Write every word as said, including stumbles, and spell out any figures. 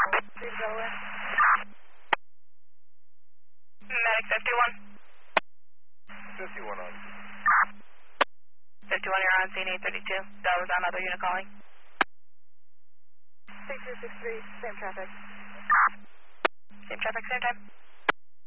Three Delaware. Medic fifty-one. fifty-one on. fifty-one, you're on scene eight thirty-two. That was another unit calling. six two six three, same traffic. Same traffic, same time.